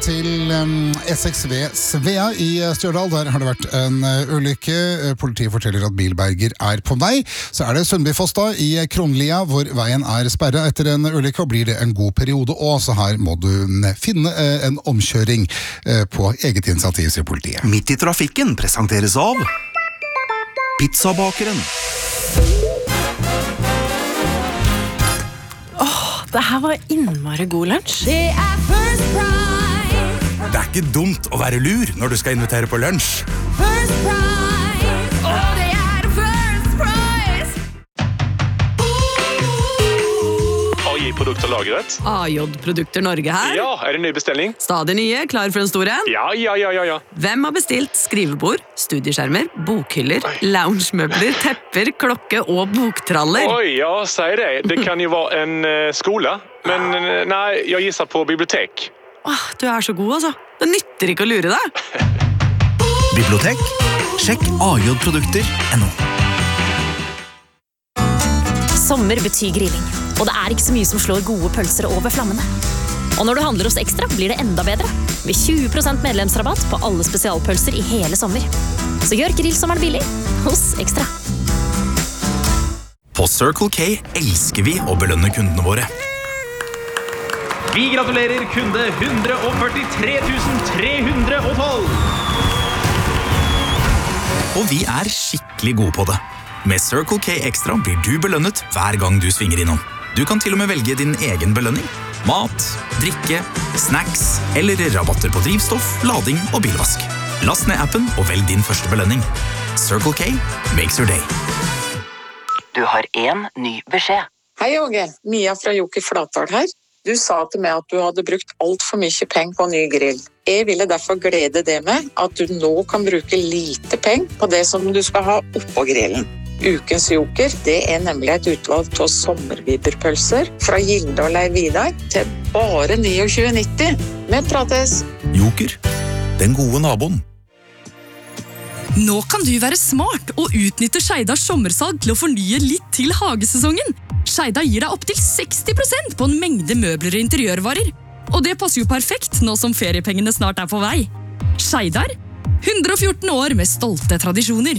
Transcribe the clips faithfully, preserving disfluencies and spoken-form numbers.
Til um, S X V Svea i Stjørdal, der har det vært en uh, ulykke. Politiet forteller at bilberger er på vei. Så er det Sundbyfoss da, i Kronlia, hvor veien er sperret etter en ulykke, og blir det en god periode også. Så her må du finne uh, en omkjøring uh, på eget initiativ, sier politiet. Midt i trafikken presenteres av Pizzabakeren. Åh, det her var innmari god lunsj. Det er First Price. Det er ikke dumt å være lur når du skal invitere på lunsj. First Price. Og det er First Price. A J-produkter lagret. A J-produkter Norge her. Ja, er det en ny bestelling? Stadig nye, klar for en stor en. Ja, ja, ja, ja, ja. Hvem har bestilt skrivebord, studieskjermer, bokhyller, loungemøbler, tepper, klokke og boktraller? Oi, ja, sier det. Det kan jo være en uh, skole, men uh, nei, jeg gisser på bibliotek. Åh, du er så god, altså. Det nytter ikke å lure deg. Bibliotek? Sjekk a j produkter punktum no. Sommer betyr grilling, og det er ikke så mye som slår gode pølser over flammene. Og når du handler hos Ekstra, blir det enda bedre. Med tjue prosent medlemsrabatt på alle spesialpølser i hele sommer. Så gjør grillsommeren billig hos Ekstra. På Circle K elsker vi å belønne kundene våre. Vi gratulerer kunde one hundred forty-three thousand three hundred twelve. Og vi er skikkelig gode på det. Med Circle K Extra blir du belønnet hver gang du svinger innom. Du kan til og med velge din egen belønning. Mat, drikke, snacks eller rabatter på drivstoff, lading og bilvask. Last ned appen og velg din første belønning. Circle K makes your day. Du har en ny beskjed. Hei, Åge. Mia fra Joker Flatdal her. Du sa til meg at du hadde brukt alt for mye penger på en ny grill. Jeg ville derfor glede det med at du nå kan bruke lite penger på det som du skal ha oppå grillen. Ukens Joker, det er nemlig et utvalg av sommerviberpølser fra Gilde og Leiv Vidar til bare tjueni nitti. Vi prates! Joker, den gode naboen. Nå kan du være smart og utnytte Skeidars sommersalg til å fornye litt til hagesesongen. Skeidar gir deg opp til seksti prosent på en mengde møbler og interiørvarer. Og det passer jo perfekt nå som feriepengene snart er på vei. Skeidar, one hundre fjorten år med stolte tradisjoner.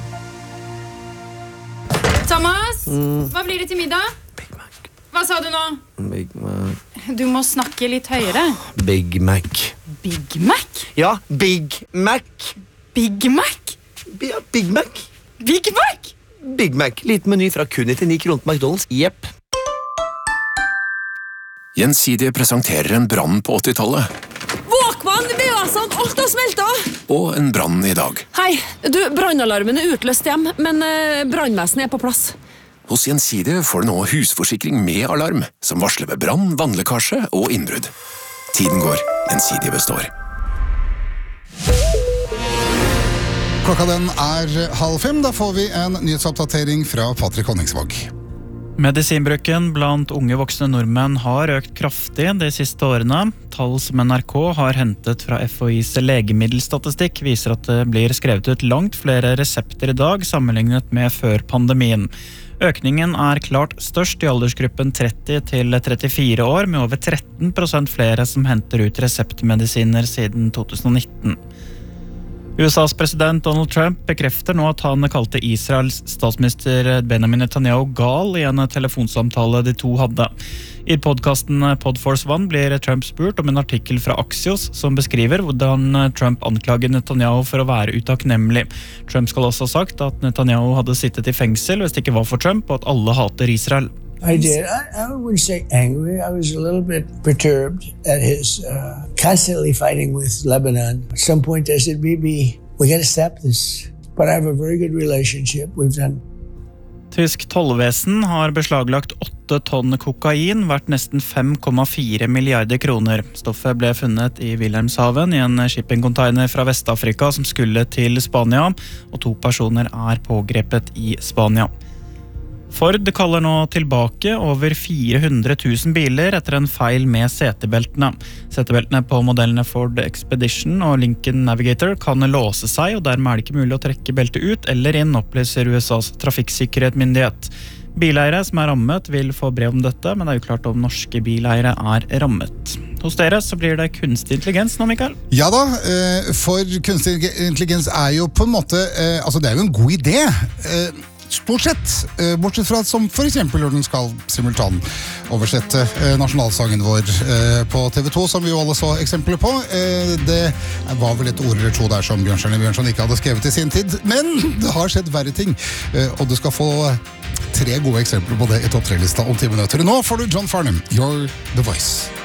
Thomas, Mm. hva blir det til middag? Big Mac. Hva sa du nå? Big Mac. Du må snakke litt høyere. Big Mac. Big Mac? Ja, Big Mac. Big Mac? Ja, Big Mac. Big Mac? Big Mac. Liten meny fra kun nittioni kroner på McDonald's. Jepp. Gjensidige presenterer en brann på åttitallet. Våkvann, V A-sand, alt har smeltet. Og en brann i dag. Hei, du, brannalarmen er utløst hjem, men eh, brannvesenet er på plass. Hos Gjensidige får du nå husforsikring med alarm, som varsler ved brann, vannlekkasje og innbrudd. Tiden går, Gjensidige består. Klokka den er halv fem, da får vi en nyhetsoppdatering fra Patrick Honningsvåg. Medisinbruken blant unge voksne nordmenn har økt kraftig de siste årene. Tall som N R K har hentet fra F H I's legemiddelstatistikk viser at det blir skrevet ut langt flere resepter i dag sammenlignet med før pandemien. Økningen er klart størst i aldersgruppen tretti til trettifire år, med over tretten prosent flere som henter ut reseptmedisiner siden to tusen nitten. U S A's president Donald Trump bekrefter nå at han kalte Israels statsminister Benjamin Netanyahu gal i en telefonsamtale de to hadde. I podcasten Podforce One blir Trump spurt om en artikkel fra Axios som beskriver hvordan Trump anklager Netanyahu for å være utakknemlig. Trump skal også ha sagt at Netanyahu hadde sittet i fengsel hvis det ikke var for Trump, og at alle hater Israel. I did. I, I wouldn't say angry. I was a little bit perturbed at his uh, constantly fighting with Lebanon. At some point I said, maybe we got to stop this. But I have a very good relationship. We've done. Tysk tollvesen har beslaglagt åtte tonn kokain, verdt nesten fem komma fire milliarder kroner. Stoffet ble funnet i Wilhelmshaven i en shippingcontainer fra Vestafrika som skulle til Spania, og to personer er pågrepet i Spania. Ford kaller nå tilbake over fire hundre tusen biler etter en feil med setebeltene. Setebeltene på modellene Ford Expedition og Lincoln Navigator kan låse seg, og dermed er det ikke mulig å trekke beltet ut eller inn, opplyser U S A's trafikksikkerhetsmyndighet. Bileiere som er rammet vil få brev om dette, men det er uklart om norske bileiere er rammet. Hos dere så blir det kunstig intelligens nå, Mikael? Ja da, for kunstig intelligens er jo på en måte, altså det er jo en god idé, stort sett, bortsett fra som for eksempel når den skal simultan oversette nasjonalsangen vår på T V to, som vi jo alle så eksempler på. Det var vel et ord eller to der som Bjørnstjerne Bjørnson ikke hadde skrevet i sin tid, men det har skjedd verre ting, og du skal få tre gode eksempler på det i topp tre-lista om ti minutter. Nå får du John Farnham, You're the Voice.